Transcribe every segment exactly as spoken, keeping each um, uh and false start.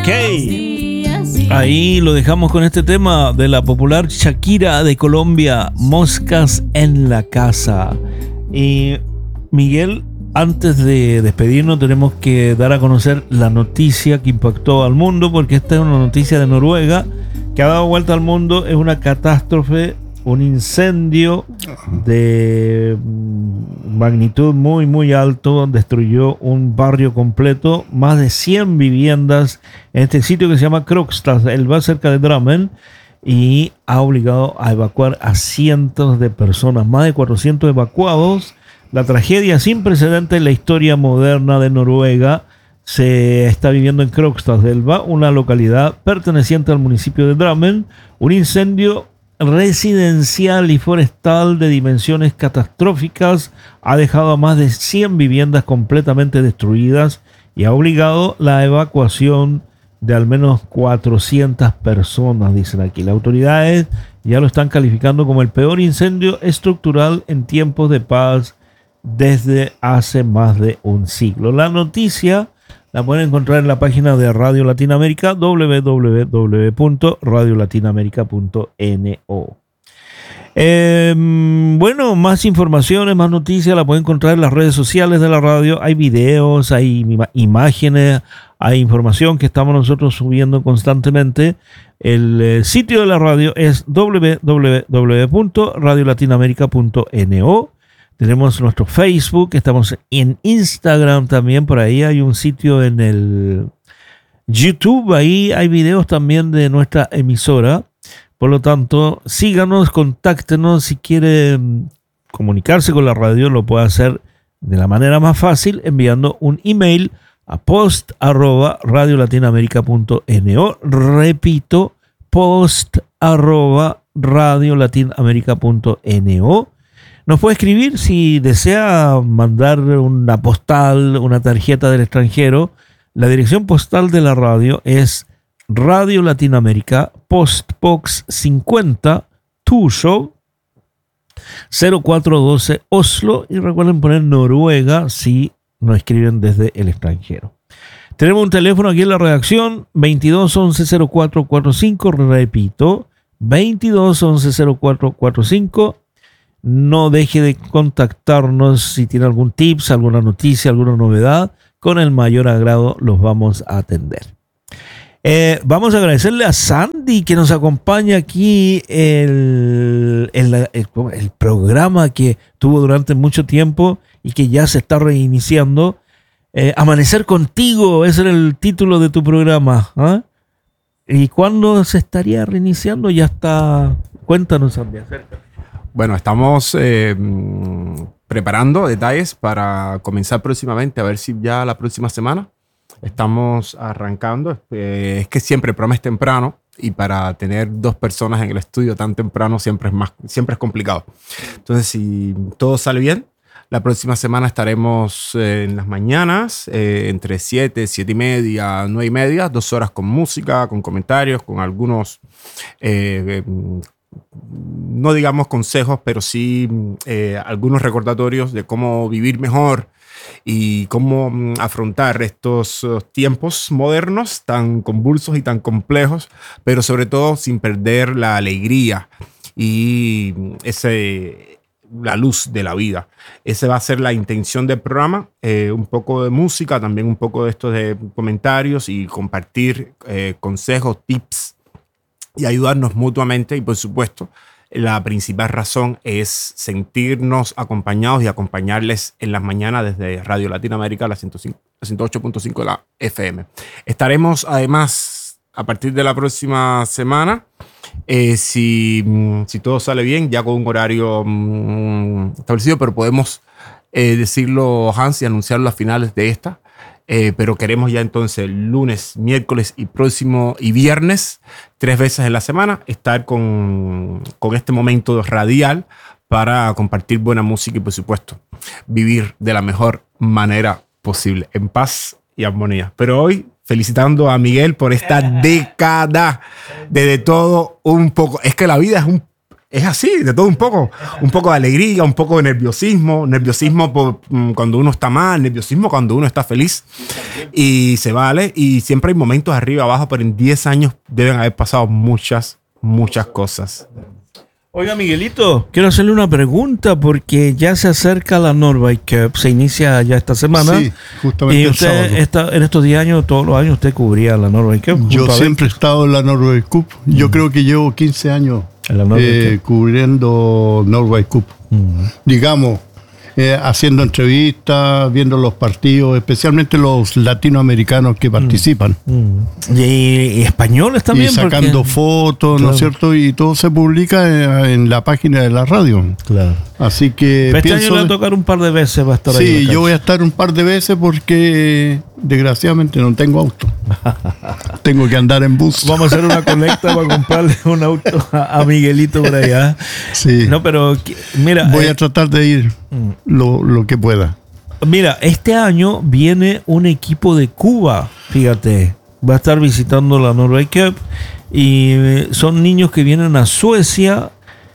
Ok, ahí lo dejamos con este tema de la popular Shakira de Colombia, Moscas en la Casa. Y Miguel, antes de despedirnos tenemos que dar a conocer la noticia que impactó al mundo, porque esta es una noticia de Noruega que ha dado vuelta al mundo. Es una catástrofe, un incendio de magnitud muy muy alto, destruyó un barrio completo, más de cien viviendas en este sitio que se llama Krokstad, el va cerca de Drammen, y ha obligado a evacuar a cientos de personas, más de cuatrocientos evacuados. La tragedia sin precedentes en la historia moderna de Noruega se está viviendo en Krokstadelva, una localidad perteneciente al municipio de Drammen. Un incendio residencial y forestal de dimensiones catastróficas ha dejado a más de cien viviendas completamente destruidas y ha obligado la evacuación de al menos cuatrocientas personas, dicen aquí. Las autoridades ya lo están calificando como el peor incendio estructural en tiempos de paz desde hace más de un siglo. La noticia la pueden encontrar en la página de Radio Latinoamérica, doble u doble u doble u punto radio latinoamérica punto no. Eh, bueno, más informaciones, más noticias la pueden encontrar en las redes sociales de la radio. Hay videos, hay ima- imágenes, hay información que estamos nosotros subiendo constantemente. El eh, sitio de la radio es doble u doble u doble u punto radio latinoamérica punto no. Tenemos nuestro Facebook, estamos en Instagram también, por ahí hay un sitio en el YouTube, ahí hay videos también de nuestra emisora. Por lo tanto, síganos, contáctenos. Si quiere comunicarse con la radio, lo puede hacer de la manera más fácil enviando un email a post arroba radio latinoamérica punto no. Repito, post arroba radio latinoamérica punto no. Nos puede escribir si desea mandar una postal, una tarjeta del extranjero. La dirección postal de la radio es Radio Latinoamérica, Postbox cincuenta, Turshow, cero cuatro doce, Oslo. Y recuerden poner Noruega si nos escriben desde el extranjero. Tenemos un teléfono aquí en la redacción, veintidós once cero cuatro cuarenta y cinco. Repito, veintidós once cero cuatro cuarenta y cinco. No deje de contactarnos si tiene algún tips, alguna noticia, alguna novedad. Con el mayor agrado los vamos a atender. Eh, vamos a agradecerle a Sandy que nos acompaña aquí el, el, el, el programa que tuvo durante mucho tiempo y que ya se está reiniciando. Eh, Amanecer contigo, ese era el título de tu programa, ¿eh? ¿Y cuándo se estaría reiniciando? Ya está. Cuéntanos, Sandy, acerca. Bueno, estamos eh, preparando detalles para comenzar próximamente, a ver si ya la próxima semana estamos arrancando. Eh, es que siempre el programa es temprano y para tener dos personas en el estudio tan temprano siempre es, más, siempre es complicado. Entonces, si todo sale bien, la próxima semana estaremos eh, en las mañanas, eh, entre siete, siete y media, nueve y media, dos horas con música, con comentarios, con algunos... Eh, eh, no digamos consejos, pero sí eh, algunos recordatorios de cómo vivir mejor y cómo mm, afrontar estos uh, tiempos modernos tan convulsos y tan complejos, pero sobre todo sin perder la alegría y ese, la luz de la vida. Esa va a ser la intención del programa, eh, un poco de música, también un poco de estos de comentarios y compartir eh, consejos, tips y ayudarnos mutuamente. Y por supuesto, la principal razón es sentirnos acompañados y acompañarles en las mañanas desde Radio Latinoamérica, la ciento ocho punto cinco de la F M. Estaremos además a partir de la próxima semana, eh, si, si todo sale bien, ya con un horario um, establecido, pero podemos eh, decirlo, Hans, y anunciarlo a finales de esta. Eh, pero queremos ya entonces lunes, miércoles y próximo y viernes, tres veces en la semana, estar con, con este momento radial para compartir buena música y, por supuesto, vivir de la mejor manera posible, en paz y armonía. Pero hoy, felicitando a Miguel por esta década de, de todo un poco. Es que la vida es un es así, de todo un poco. Un poco de alegría, un poco de nerviosismo. Nerviosismo por, cuando uno está mal, nerviosismo cuando uno está feliz. Y se vale. Y siempre hay momentos arriba, abajo, pero en diez años deben haber pasado muchas, muchas cosas. Oiga, Miguelito, quiero hacerle una pregunta porque ya se acerca la Norway Cup, se inicia ya esta semana. Sí, justamente y el usted sábado. Está, en estos diez años, todos los años, usted cubría la Norway Cup. Yo siempre he estado en la Norway Cup. Yo mm. creo que llevo quince años en la Norway eh, Cup. cubriendo Norway Cup. Mm. Digamos, eh, haciendo entrevistas, viendo los partidos, especialmente los latinoamericanos que participan. Mm. Mm. Y, y españoles también. Y sacando porque... fotos, claro. ¿no es cierto? Y todo se publica en, en la página de la radio. Claro. Así que Pero este pienso año le va a tocar un par de veces, va a estar sí, ahí. Sí, yo voy a estar un par de veces porque desgraciadamente no tengo auto. Tengo que andar en bus. Vamos a hacer una colecta para comprarle un auto a, a Miguelito por allá. Sí. No, pero mira. Voy eh, a tratar de ir lo, lo que pueda. Mira, este año viene un equipo de Cuba, fíjate. Va a estar visitando la Norway Cup. Y son niños que vienen a Suecia.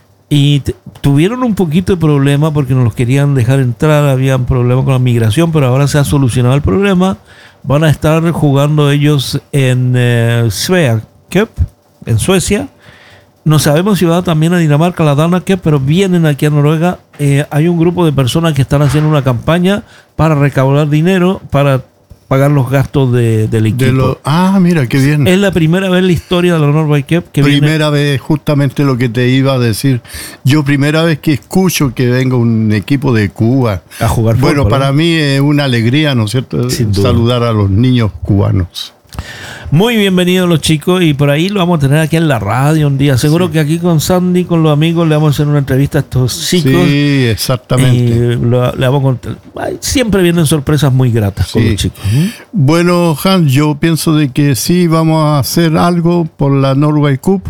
Y t- tuvieron un poquito de problema porque no los querían dejar entrar, habían problemas con la migración, pero ahora se ha solucionado el problema. Van a estar jugando ellos en eh, Svea Cup, en Suecia. No sabemos si va también a Dinamarca, la Dana Cup, pero vienen aquí a Noruega. Eh, hay un grupo de personas que están haciendo una campaña para recaudar dinero para pagar los gastos de, del equipo. De lo, ah, mira, qué bien. Es la primera vez en la historia de la Norway Cup que Primera viene... vez, justamente lo que te iba a decir. Yo primera vez que escucho que venga un equipo de Cuba a jugar fútbol. Bueno, para ¿no? mí es una alegría, ¿no es cierto? Saludar a los niños cubanos. Muy bienvenidos los chicos y por ahí lo vamos a tener aquí en la radio un día. Seguro sí. que aquí con Sandy, con los amigos, le vamos a hacer una entrevista a estos chicos. Sí, exactamente. Y lo, le vamos a contar. Siempre vienen sorpresas muy gratas sí. con los chicos. ¿Mm? Bueno, Hans, yo pienso de que sí vamos a hacer algo por la Norway Cup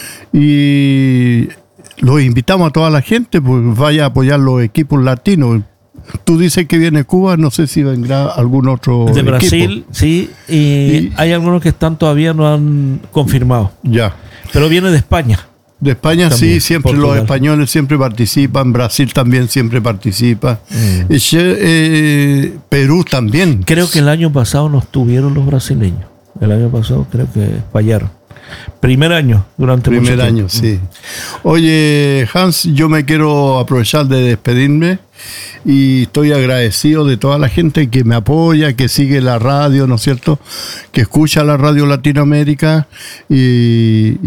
y los invitamos a toda la gente, pues vaya a apoyar los equipos latinos. Tú dices que viene Cuba, no sé si vendrá algún otro de equipo. Brasil, sí, y, y hay algunos que están todavía no han confirmado. Ya. Pero viene de España. De España también, sí, siempre Portugal. Los españoles siempre participan, Brasil también siempre participa, mm. eh, eh, Perú también. Creo que el año pasado no estuvieron los brasileños. El año pasado creo que fallaron. Primer año, durante Primer mucho año, tiempo. sí. Oye, Hans, yo me quiero aprovechar de despedirme y estoy agradecido de toda la gente que me apoya, que sigue la radio, ¿no es cierto? Que escucha la radio Latinoamérica y